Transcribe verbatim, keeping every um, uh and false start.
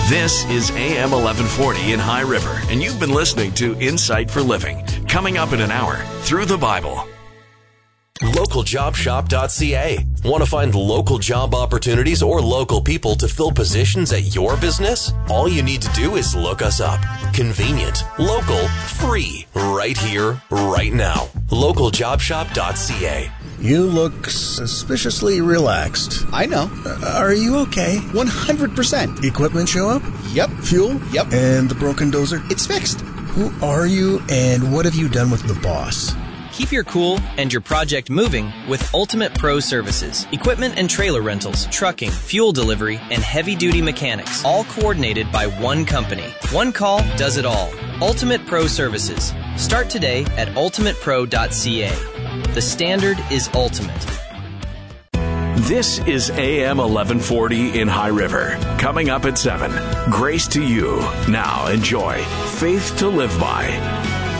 This is A M eleven forty in High River, and you've been listening to Insight for Living. Coming up in an hour, Through the Bible. local job shop dot c a. Want to find local job opportunities or local people to fill positions at your business? All you need to do is look us up. Convenient, local, free, right here, right now. local job shop dot c a. You look suspiciously relaxed. I know. Uh, are you okay? one hundred percent. Equipment show up? Yep. Fuel? Yep. And the broken dozer? It's fixed. Who are you and what have you done with the boss? Keep your cool and your project moving with Ultimate Pro Services. Equipment and trailer rentals, trucking, fuel delivery, and heavy-duty mechanics, all coordinated by one company. One call does it all. Ultimate Pro Services. Start today at ultimate pro dot c a. The standard is ultimate. This is A M eleven forty in High River. Coming up at seven, Grace to You. Now enjoy Faith to Live By.